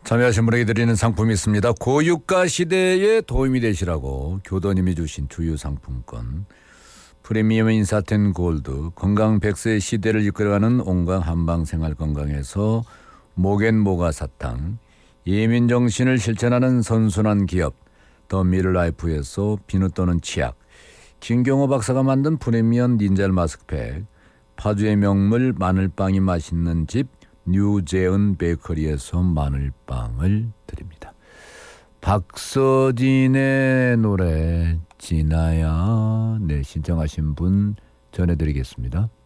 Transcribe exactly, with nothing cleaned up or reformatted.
참여하신 분에게 드리는 상품이 있습니다. 고유가 시대에 도움이 되시라고 교도님이 주신 주유 상품권, 프리미엄 인사텐 골드, 건강 백세 시대를 이끌어가는 온강 한방 생활 건강에서 목앤모가 사탕, 예민 정신을 실천하는 선순환 기업 더 미르라이프에서 비누 또는 치약, 김경호 박사가 만든 프리미엄 닌젤 마스크팩, 파주의 명물 마늘빵이 맛있는 집 뉴제은 베이커리에서 마늘빵을 드립니다. 박서진의 노래 진아야, 네, 신청하신 분 전해드리겠습니다.